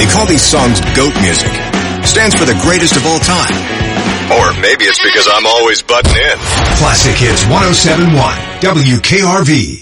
They call these songs GOAT music. Stands for the greatest of all time. Or maybe it's because I'm always butting in. Classic Hits 107.1 WKRV.